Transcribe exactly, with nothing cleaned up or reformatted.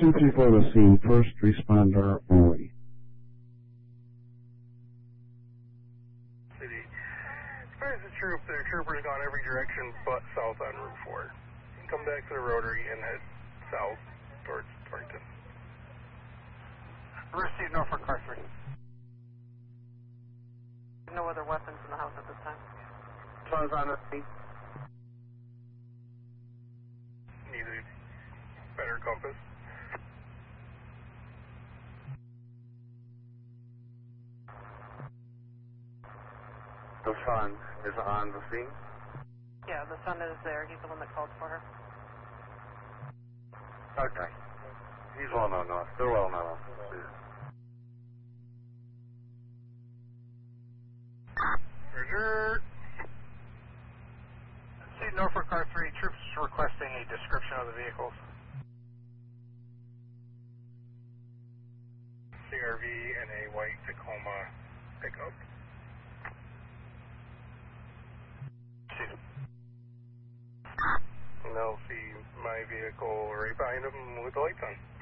Attention for the scene, first responder only. City. As far as the troop, their troopers gone every direction but south on Route four. Come back to the rotary and head south towards Torrington. Receive Norfolk car three. No other weapons in the house at this time. Son's on the scene. Need a better compass. The son is on the scene. Yeah, the son is there. He's the one that called for her. Okay. He's well known north. They're well known. Roger. See Norfolk car three, troops requesting a description of the vehicles. C R V and a white Tacoma pickup. And they'll see my vehicle right behind them with the lights on.